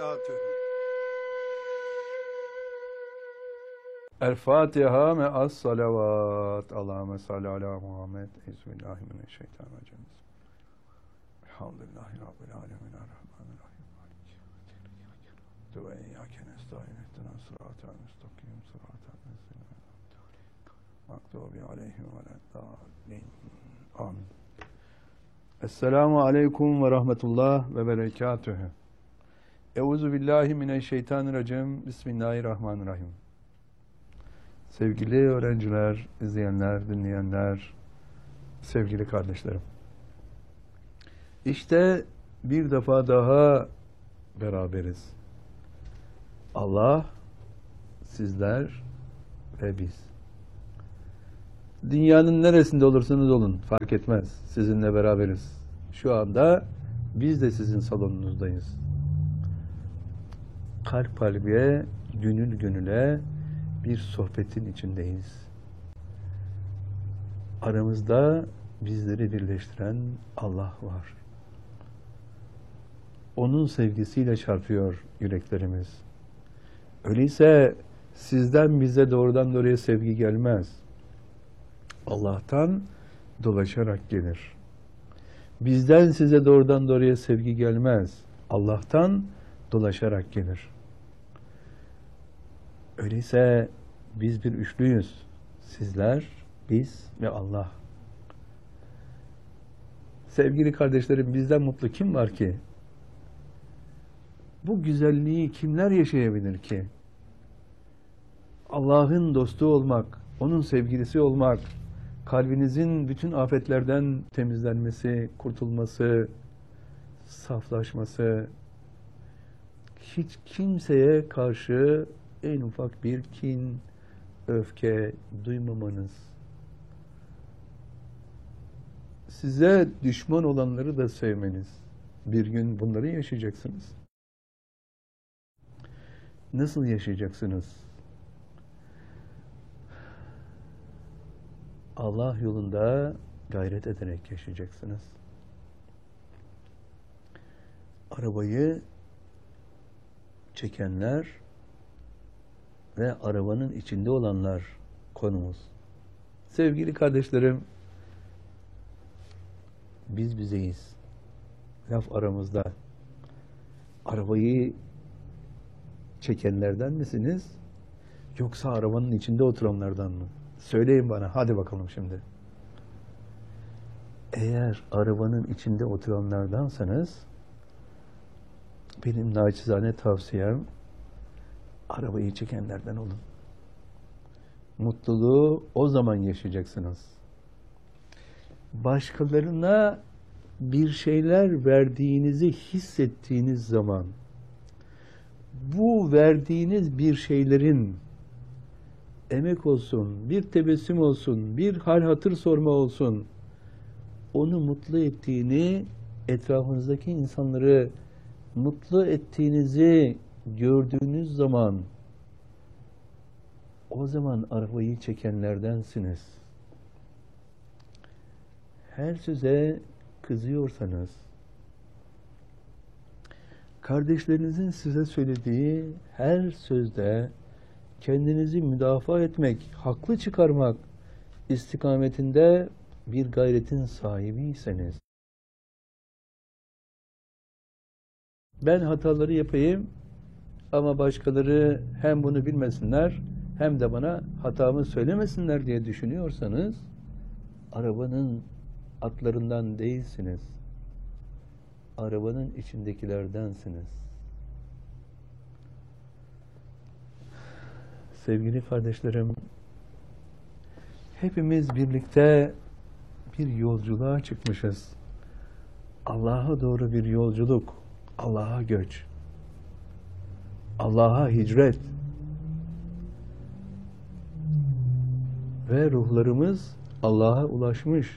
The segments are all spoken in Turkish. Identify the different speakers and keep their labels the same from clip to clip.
Speaker 1: berekatühü.
Speaker 2: El Fatiha me'as salavat. Allahümme salli ala Muhammed. Euzubillahimineşşeytanirracim. Elhamdülillahi Rabbil alemin. Errahmanirrahim. Ve iyyâke nestaîn. İhdinas sıratal müstakîm. Sıratal lezîne mağdûbi aleyhim veleddâllîn. Amin. Esselamu aleyküm ve rahmetullah ve berekatühü. Euzubillahimineşşeytanirracim. Bismillahirrahmanirrahim. Sevgili öğrenciler, izleyenler, dinleyenler, sevgili kardeşlerim. İşte bir defa daha beraberiz. Allah, sizler ve biz. Dünyanın neresinde olursanız olun, fark etmez. Sizinle beraberiz. Şu anda biz de sizin salonunuzdayız. Kalp kalbe, gönül gönüle bir sohbetin içindeyiz. Aramızda bizleri birleştiren Allah var. Onun sevgisiyle çarpıyor yüreklerimiz. Öyleyse sizden bize doğrudan doğruya sevgi gelmez. Allah'tan dolaşarak gelir. Bizden size doğrudan doğruya sevgi gelmez. Allah'tan dolaşarak gelir. Öyleyse biz bir üçlüyüz. Sizler, biz ve Allah. Sevgili kardeşlerim, bizden mutlu kim var ki? Bu güzelliği kimler yaşayabilir ki? Allah'ın dostu olmak, onun sevgilisi olmak, kalbinizin bütün afetlerden temizlenmesi, kurtulması, saflaşması, hiç kimseye karşı en ufak bir kin, öfke duymamanız, size düşman olanları da sevmeniz, bir gün bunları yaşayacaksınız. Nasıl yaşayacaksınız? Allah yolunda gayret ederek yaşayacaksınız. Arabayı çekenler ve arabanın içinde olanlar konumuz. Sevgili kardeşlerim, biz bizeyiz. Laf aramızda. Arabayı çekenlerden misiniz? Yoksa arabanın içinde oturanlardan mı? Söyleyin bana, hadi bakalım şimdi. Eğer arabanın içinde oturanlardansanız, benim naçizane tavsiyem, arabayı çekenlerden olun. Mutluluğu o zaman yaşayacaksınız. Başkalarına bir şeyler verdiğinizi hissettiğiniz zaman, bu verdiğiniz bir şeylerin emek olsun, bir tebessüm olsun, bir hal hatır sorma olsun, onu mutlu ettiğini, etrafınızdaki insanları mutlu ettiğinizi gördüğünüz zaman, o zaman arabayı çekenlerdensiniz. Her söze kızıyorsanız, kardeşlerinizin size söylediği her sözde kendinizi müdafaa etmek, haklı çıkarmak istikametinde bir gayretin sahibiyseniz, ben hataları yapayım ama başkaları hem bunu bilmesinler hem de bana hatamı söylemesinler diye düşünüyorsanız, arabanın atlarından değilsiniz. Arabanın içindekilerdensiniz. Sevgili kardeşlerim, hepimiz birlikte bir yolculuğa çıkmışız. Allah'a doğru bir yolculuk, Allah'a göç, Allah'a hicret ve ruhlarımız Allah'a ulaşmış.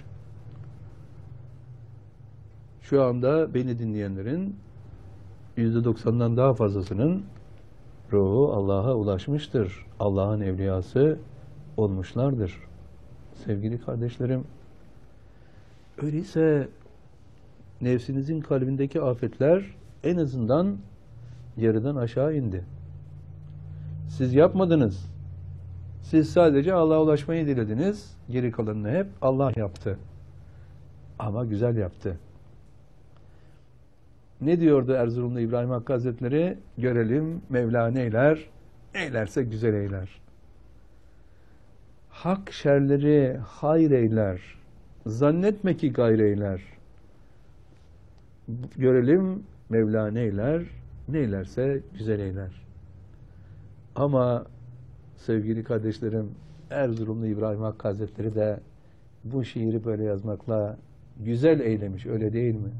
Speaker 2: Şu anda beni dinleyenlerin %90'dan daha fazlasının ruhu Allah'a ulaşmıştır. Allah'ın evliyası olmuşlardır. Sevgili kardeşlerim, öyleyse nefsinizin kalbindeki afetler en azından Yarıdan aşağı indi. Siz yapmadınız. Siz sadece Allah'a ulaşmayı dilediniz. Geri kalanını hep Allah yaptı. Ama güzel yaptı. Ne diyordu Erzurumlu İbrahim Hakkı Hazretleri? Görelim Mevla neyler? Eylerse güzel eyler. Hak şerleri hayır eyler. Zannetme ki gayr eyler. Görelim Mevla neyler? Neylerse güzel eyler. Ama sevgili kardeşlerim, Erzurumlu İbrahim Hakkı Hazretleri de bu şiiri böyle yazmakla güzel eylemiş, öyle değil mi?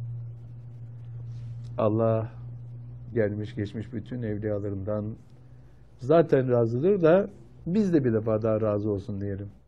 Speaker 2: Allah gelmiş geçmiş bütün evliyalarından zaten razıdır da biz de bir defa daha razı olsun diyelim.